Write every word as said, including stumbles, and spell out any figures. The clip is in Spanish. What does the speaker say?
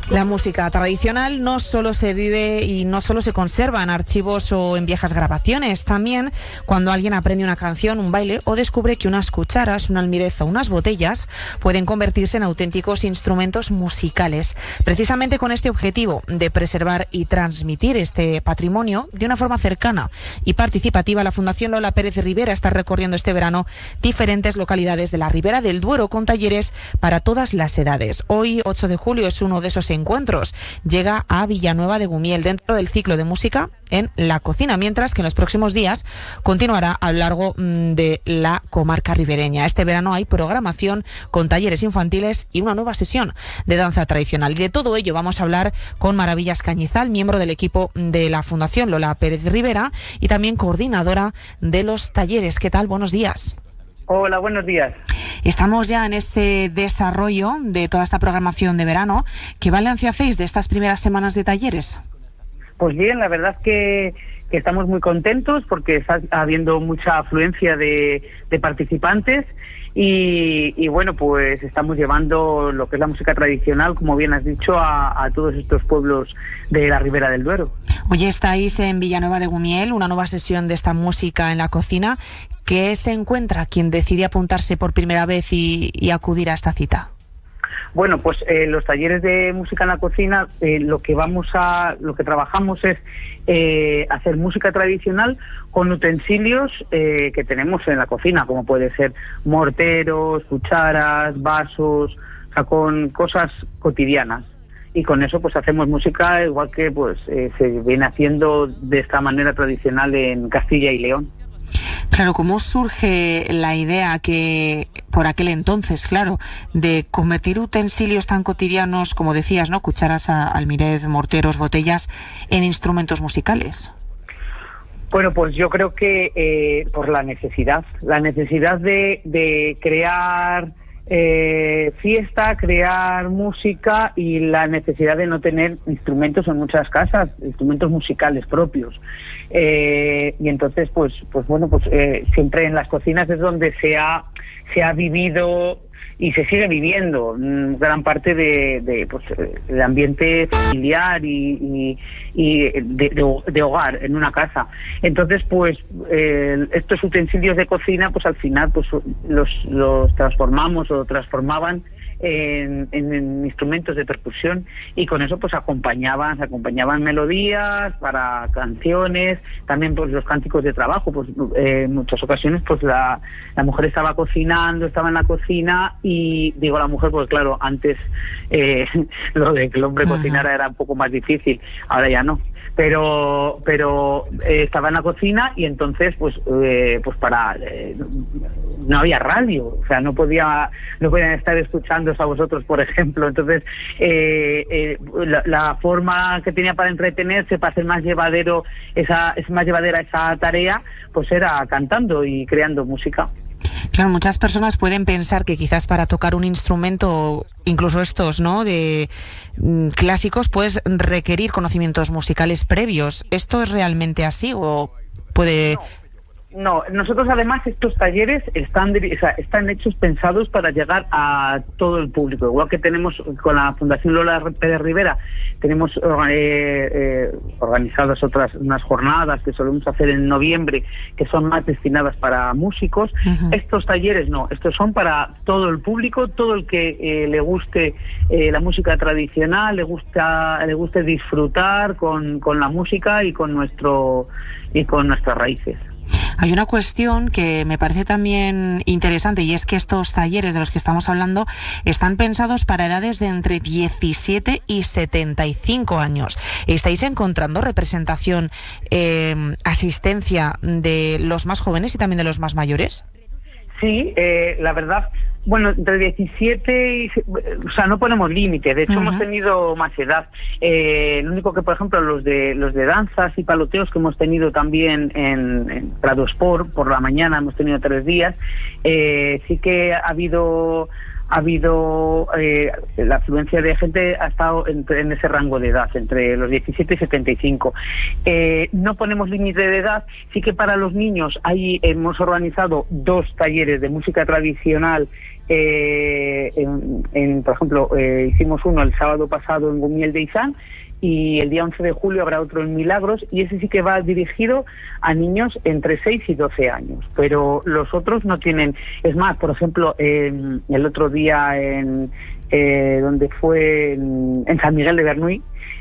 La música tradicional no solo se vive y no solo se conserva en archivos o en viejas grabaciones, también cuando alguien aprende una canción, un baile o descubre que unas cucharas, un almirez o unas botellas pueden convertirse en auténticos instrumentos musicales. Precisamente con este objetivo de preservar y transmitir este patrimonio de una forma cercana y participativa, la Fundación Lola Pérez Rivera está recorriendo este verano diferentes localidades de la Ribera del Duero con talleres para todas las edades. Hoy, ocho de julio, es uno de esos encuentros. Llega a Villanueva de Gumiel dentro del ciclo de música en la cocina, mientras que en los próximos días continuará a lo largo de la comarca ribereña. Este verano hay programación con talleres infantiles y una nueva sesión de danza tradicional. Y de todo ello vamos a hablar con Maravillas Cañizal, miembro del equipo de la Fundación Lola Pérez Rivera y también coordinadora de los talleres. ¿Qué tal? Buenos días. Hola, buenos días. Estamos ya en ese desarrollo de toda esta programación de verano. ¿Qué balance hacéis de estas primeras semanas de talleres? Pues bien, la verdad es que, que estamos muy contentos porque está habiendo mucha afluencia de, de participantes y, y bueno, pues estamos llevando lo que es la música tradicional, como bien has dicho, a, a todos estos pueblos de la Ribera del Duero. Hoy estáis en Villanueva de Gumiel, una nueva sesión de esta música en la cocina. ¿Qué se encuentra quien decide apuntarse por primera vez y, y acudir a esta cita? Bueno, pues eh, los talleres de música en la cocina, eh, lo que vamos a, lo que trabajamos es eh, hacer música tradicional con utensilios eh, que tenemos en la cocina, como puede ser morteros, cucharas, vasos, o sea, con cosas cotidianas. Y con eso pues hacemos música igual que pues eh, se viene haciendo de esta manera tradicional en Castilla y León. Claro, ¿cómo surge la idea que, por aquel entonces, claro, de convertir utensilios tan cotidianos, como decías, ¿no? Cucharas, almirez, morteros, botellas, en instrumentos musicales? Bueno, pues yo creo que eh, por la necesidad, la necesidad de, de crear eh, fiesta, crear música y la necesidad de no tener instrumentos en muchas casas, instrumentos musicales propios. Eh, y entonces pues pues bueno pues eh, siempre en las cocinas es donde se ha se ha vivido y se sigue viviendo mmm, gran parte de, de pues el ambiente familiar y, y, y de, de, de hogar en una casa. Entonces pues eh, estos utensilios de cocina pues al final pues los los transformamos o transformaban En, en, en instrumentos de percusión y con eso pues acompañaban, se acompañaban melodías para canciones, también pues los cánticos de trabajo, pues eh, en muchas ocasiones pues la, la mujer estaba cocinando, estaba en la cocina y digo la mujer pues claro, antes eh, lo de que el hombre uh-huh. cocinara era un poco más difícil, ahora ya no. pero pero eh, estaba en la cocina y entonces pues eh, pues para eh, no había radio, o sea no podía no podían estar escuchándoos a vosotros, por ejemplo. Entonces eh, eh, la, la forma que tenía para entretenerse, para hacer más llevadero esa es más llevadera esa tarea, pues era cantando y creando música. Claro, muchas personas pueden pensar que quizás para tocar un instrumento, incluso estos, ¿no?, de mm, clásicos, puedes requerir conocimientos musicales previos. ¿Esto es realmente así o puede...? No. No, nosotros además estos talleres están, o sea, están hechos, pensados para llegar a todo el público. Igual que tenemos con la Fundación Lola Pérez Rivera, tenemos eh, eh, organizadas otras unas jornadas que solemos hacer en noviembre, que son más destinadas para músicos. Uh-huh. Estos talleres no, estos son para todo el público, todo el que eh, le guste eh, la música tradicional, le gusta le guste disfrutar con, con la música y con nuestro y con nuestras raíces. Hay una cuestión que me parece también interesante y es que estos talleres de los que estamos hablando están pensados para edades de entre diecisiete y setenta y cinco años. ¿Estáis encontrando representación, eh, asistencia de los más jóvenes y también de los más mayores? Sí, eh, la verdad, bueno, entre diecisiete y... O sea, no ponemos límite, de hecho uh-huh. hemos tenido más edad. Eh, lo único que, por ejemplo, los de los de danzas y paloteos que hemos tenido también en, en Prado Sport, por la mañana hemos tenido tres días, eh, sí que ha habido... ha habido eh, la afluencia de gente ha estado en, en ese rango de edad, entre los diecisiete y setenta y cinco. Eh, no ponemos límite de edad, sí que para los niños ahí hemos organizado dos talleres de música tradicional eh, en, en, por ejemplo, eh, hicimos uno el sábado pasado en Gumiel de Izán, y el día once de julio habrá otro en Milagros, y ese sí que va dirigido a niños entre seis y doce años, pero los otros no tienen. Es más, por ejemplo, eh, el otro día en eh, donde fue en, en San Miguel de Bernuy,